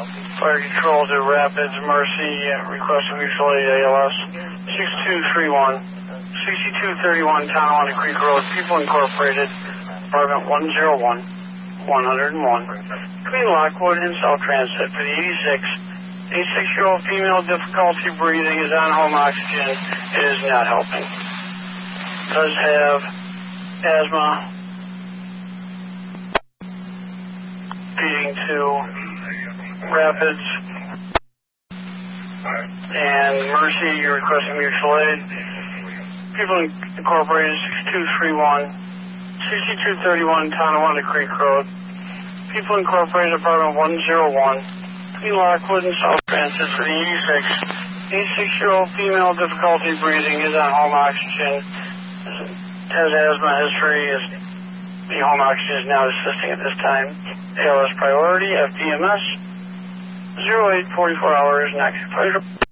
Fire control to Rapids, Mercy, requesting mutual aid ALS, 6231, 6231 Tonawanda Creek Road, People Incorporated, apartment 101, 101. Between Lockwood and South Transit for the 86-year-old female, difficulty breathing, is on home oxygen. It is not helping. Does have asthma, feeding to Rapids, and Mercy, you're requesting mutual aid. People Incorporated, 6231, 6231 Tonawanda Creek Road. People Incorporated, apartment 101, between Lockwood and South Transit for the 86-year-old female, difficulty breathing, is on home oxygen, has asthma history, the home oxygen is not assisting at this time. ALS priority, FDMS, 0844 hours, next.